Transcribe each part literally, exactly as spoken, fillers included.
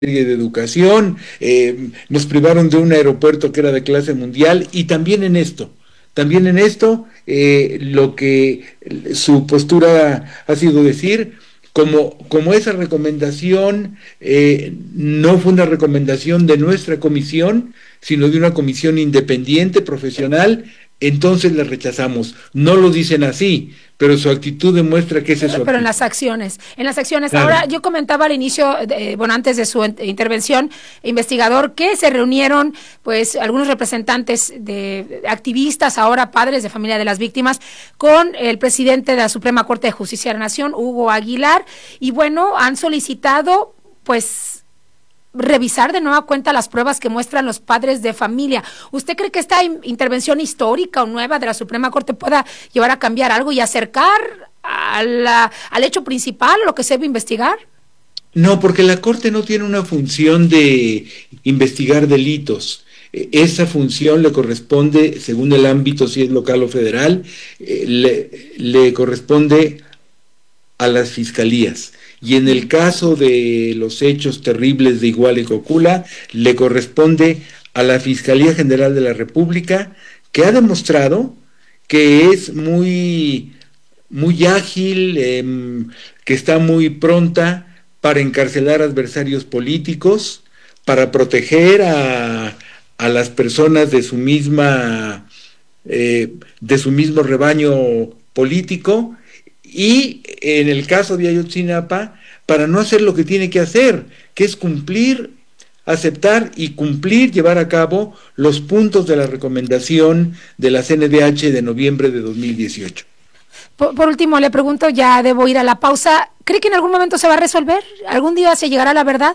de educación, eh, nos privaron de un aeropuerto que era de clase mundial, y también en esto, también en esto, eh, lo que su postura ha sido decir, como, como esa recomendación eh, no fue una recomendación de nuestra comisión, sino de una comisión independiente, profesional, entonces la rechazamos. No lo dicen así, pero su actitud demuestra que esa es su Pero en actitud. las acciones, en las acciones. Claro. Ahora, yo comentaba al inicio, de, bueno, antes de su intervención, investigador, que se reunieron, pues, algunos representantes de activistas, ahora padres de familia de las víctimas, con el presidente de la Suprema Corte de Justicia de la Nación, Hugo Aguilar, y bueno, han solicitado, pues, revisar de nueva cuenta las pruebas que muestran los padres de familia. ¿Usted cree que esta in- intervención histórica o nueva de la Suprema Corte pueda llevar a cambiar algo y acercar a la, al hecho principal, lo que se debe investigar? No, porque la Corte no tiene una función de investigar delitos. Eh, Esa función le corresponde, según el ámbito, si es local o federal, eh, le, le corresponde a las fiscalías. Y en el caso de los hechos terribles de Iguala y Cocula, le corresponde a la Fiscalía General de la República, que ha demostrado que es muy, muy ágil, eh, que está muy pronta para encarcelar adversarios políticos, para proteger a, a las personas de su misma, eh, de su mismo rebaño político, y en el caso de Ayotzinapa, para no hacer lo que tiene que hacer, que es cumplir, aceptar y cumplir, llevar a cabo los puntos de la recomendación de la C N D H de noviembre de dos mil dieciocho. Por, por último, le pregunto, ya debo ir a la pausa, ¿cree que en algún momento se va a resolver? ¿Algún día se llegará a la verdad?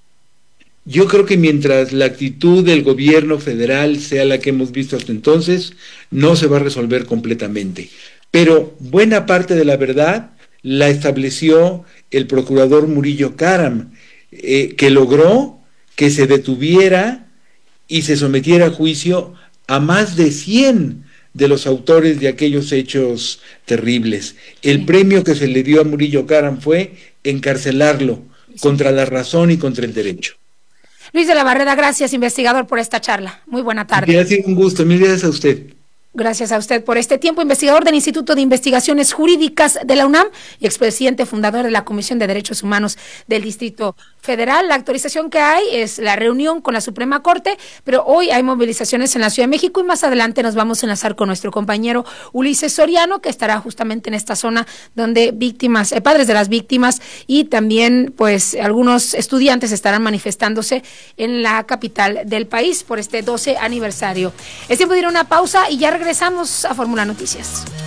Yo creo que mientras la actitud del gobierno federal sea la que hemos visto hasta entonces, no se va a resolver completamente. Pero buena parte de la verdad la estableció el procurador Murillo Karam, eh, que logró que se detuviera y se sometiera a juicio a más de cien de los autores de aquellos hechos terribles. El Sí. premio que se le dio a Murillo Karam fue encarcelarlo Sí. contra la razón y contra el derecho. Luis de la Barrera, gracias, investigador, por esta charla. Muy buena Que tarde. ha sido un gusto. Mil gracias a usted. Gracias a usted por este tiempo, investigador del Instituto de Investigaciones Jurídicas de la UNAM y expresidente fundador de la Comisión de Derechos Humanos del Distrito Federal. La actualización que hay es la reunión con la Suprema Corte, pero hoy hay movilizaciones en la Ciudad de México y más adelante nos vamos a enlazar con nuestro compañero Ulises Soriano, que estará justamente en esta zona donde víctimas, eh, padres de las víctimas y también pues algunos estudiantes estarán manifestándose en la capital del país por este doce aniversario. Es tiempo de ir a una pausa y ya regresamos a Fórmula Noticias.